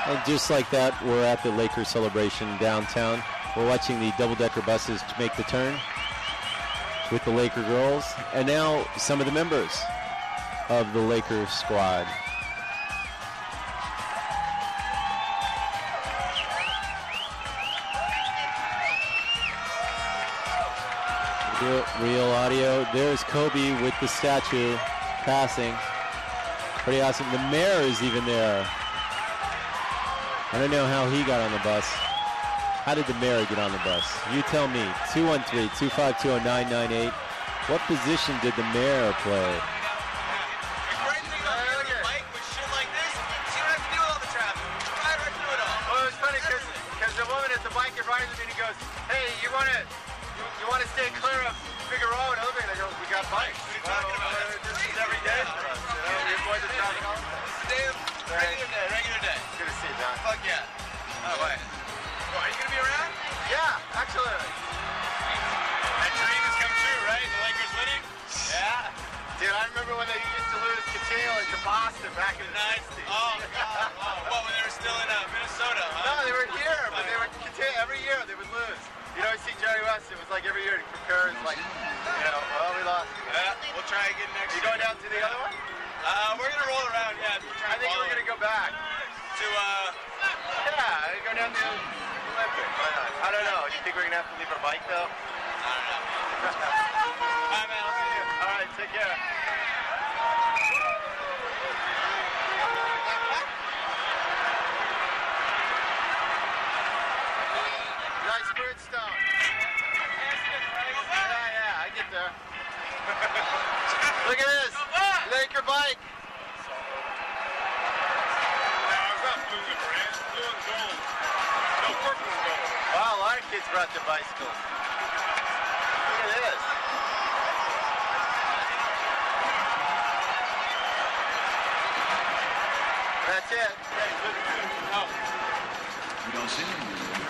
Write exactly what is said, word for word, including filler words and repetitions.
And just like that, we're at the Lakers celebration downtown. We're watching the double-decker buses make the turn with the Laker girls, and now some of the members of the Lakers squad. Real, real audio. There's Kobe with the statue passing. Pretty awesome. The mayor is even there. I don't know how he got on the bus. How did the mayor get on the bus? You tell me. two one three, two five two, oh nine nine eight. What position did the mayor play? The great thing about being on a bike with shit like this, you don't have to deal with all the traffic. You ride right through it all. Well, it was funny because the woman at the bike is riding with me and he goes, hey, you want to you, you want to stay clear of Figueroa and other things? I go, we got bikes. What are you talking well, about? uh, this is every day for us. You know, we avoid the traffic all the time. Day, regular day, regular day. Good to see you, Don. Fuck yeah. Oh, wait. Well, are you going to be around? Yeah, actually. That dream has come true, right? The Lakers winning? Yeah. Dude, I remember when they used to lose Catino to Boston back in the nineties. Oh, God. Oh, what, when they were still in uh, Minnesota, huh? No, they were here, but they were Catino every year they would lose. You know, you see Jerry West, it was like every year to compare, it's like, you know, well, we lost. Yeah, we'll try again next You year. going down to the other one? Uh, we're going to roll around, yeah. I think we're going to go back. To, uh... Yeah, go down to the Olympic. Why not? I don't know. Do you think we're going to have to leave our bike, though? I don't know. Bye, man. I'll see you. All right, take care. Nice Bridgestone. Yeah, yeah, I get there. Look at this. Laker bike. Wow, a lot of kids brought their bicycles. Look at this. That's it. You don't see him.